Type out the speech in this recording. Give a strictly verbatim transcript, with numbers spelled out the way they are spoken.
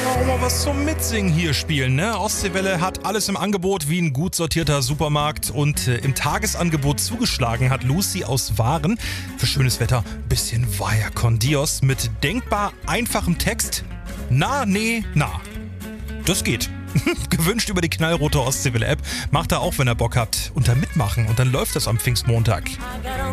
auch mal was zum Mitsingen hier spielen, ne? Ostseewelle hat alles im Angebot wie ein gut sortierter Supermarkt und äh, im Tagesangebot zugeschlagen hat Lucy aus Waren für schönes Wetter bisschen Vaya con Dios mit denkbar einfachem Text. Na, nee, na. Das geht. Gewünscht über die knallrote Ostseewelle-App. Macht er auch, wenn ihr Bock habt. Und dann mitmachen und dann läuft das am Pfingstmontag.